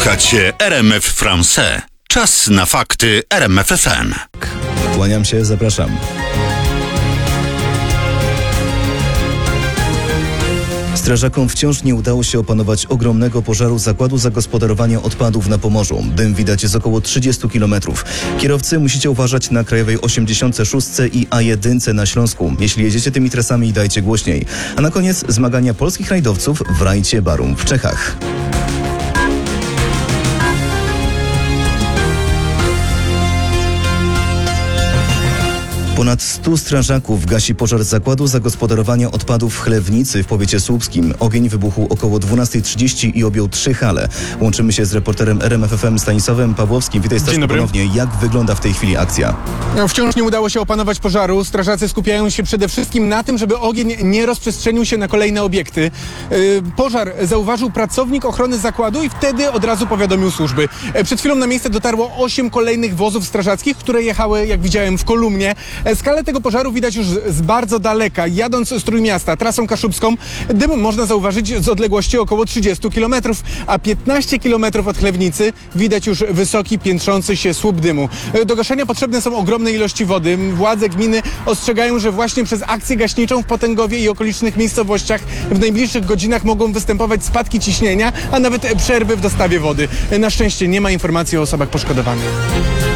Słuchacie RMF France. Czas na fakty RMF FM. Kłaniam się, zapraszam. Strażakom wciąż nie udało się opanować ogromnego pożaru zakładu zagospodarowania odpadów na Pomorzu. Dym widać z około 30 km. Kierowcy musicie uważać na krajowej 86 i A1 na Śląsku. Jeśli jedziecie tymi trasami, dajcie głośniej. A na koniec zmagania polskich rajdowców w rajdzie Barum w Czechach. Ponad 100 strażaków gasi pożar zakładu zagospodarowania odpadów w Chlewnicy w powiecie słupskim. Ogień wybuchł około 12:30 i objął 3 hale. Łączymy się z reporterem RMF FM Stanisławem Pawłowskim. Witaj, Staszku, ponownie. Jak wygląda w tej chwili akcja? Wciąż nie udało się opanować pożaru. Strażacy skupiają się przede wszystkim na tym, żeby ogień nie rozprzestrzenił się na kolejne obiekty. Pożar zauważył pracownik ochrony zakładu i wtedy od razu powiadomił służby. Przed chwilą na miejsce dotarło 8 kolejnych wozów strażackich, które jechały, jak widziałem, w kolumnie. Skalę tego pożaru widać już z bardzo daleka. Jadąc z Trójmiasta trasą kaszubską, dym można zauważyć z odległości około 30 km, a 15 km od Chlewnicy widać już wysoki, piętrzący się słup dymu. Do gaszenia potrzebne są ogromne ilości wody. Władze gminy ostrzegają, że właśnie przez akcję gaśniczą w Potęgowie i okolicznych miejscowościach w najbliższych godzinach mogą występować spadki ciśnienia, a nawet przerwy w dostawie wody. Na szczęście nie ma informacji o osobach poszkodowanych.